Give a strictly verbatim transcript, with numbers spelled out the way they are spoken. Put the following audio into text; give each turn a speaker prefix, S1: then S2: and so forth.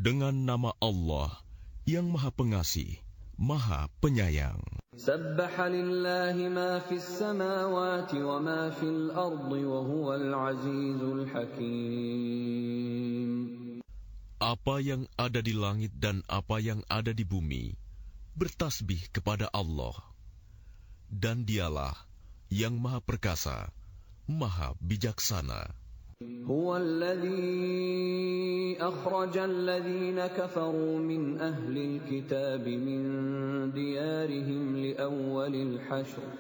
S1: Dengan nama Allah yang Maha Pengasih, Maha Penyayang.
S2: Sabbaha lillahi ma fis samawati wa ma fil ardi wa huwal azizul hakim.
S1: Apa yang ada di langit dan apa yang ada di bumi bertasbih kepada Allah. Dan dialah yang Maha Perkasa, Maha Bijaksana.
S2: هو الذي أخرج الذين كفروا من أهل الكتاب من ديارهم لأول الحشر